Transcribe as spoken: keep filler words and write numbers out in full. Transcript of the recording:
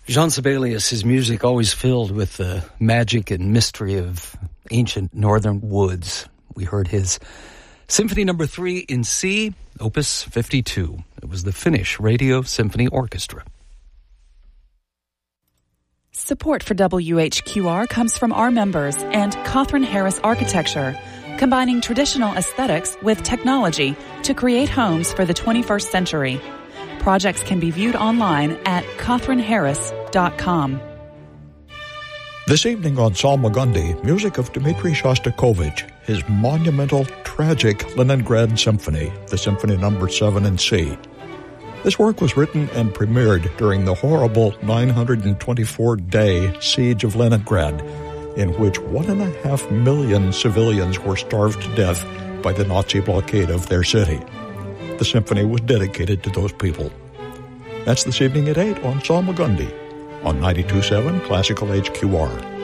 Jean Sibelius, his music always filled with the magic and mystery of ancient northern woods. We heard his Symphony Number Three in C, Opus fifty-two. It was the Finnish Radio Symphony Orchestra. Support for W H Q R comes from our members and Catherine Harris Architecture, combining traditional aesthetics with technology to create homes for the twenty-first century. Projects can be viewed online at catherine harris dot com. This evening on Salmagundi, music of Dmitri Shostakovich, his monumental, tragic Leningrad Symphony, the Symphony Number seven in C. This work was written and premiered during the horrible nine hundred twenty-four day siege of Leningrad, in which one and a half million civilians were starved to death by the Nazi blockade of their city. The symphony was dedicated to those people. That's this evening at eight on Salmagundi on ninety-two point seven Classical H Q R.